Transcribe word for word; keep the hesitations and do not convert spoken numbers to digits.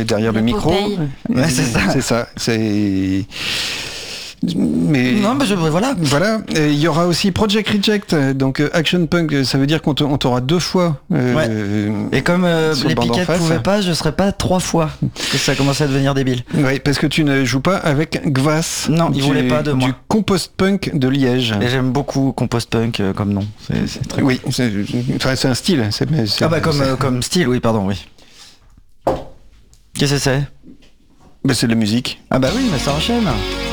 est derrière le, le micro. Ouais, c'est ça. C'est ça. C'est. Mais non, mais je, voilà. Voilà. Il y aura aussi Project Reject, donc euh, Action Punk. Ça veut dire qu'on t- on t'aura deux fois. Euh, ouais. Et comme euh, les piquettes ne pouvaient pas, je serais pas trois fois. Parce que ça commençait à devenir débile. Oui, parce que tu ne joues pas avec Gvas. Non, il du, voulait pas de moi. Du Compost Punk de Liège. Et j'aime beaucoup Compost Punk euh, comme nom. C'est, c'est très oui, c'est, enfin, c'est un style. C'est, c'est, ah bah comme, c'est... Euh, comme style, oui, pardon, oui. Qu'est-ce que c'est? Bah, c'est de la musique. Ah bah oui, mais ça enchaîne.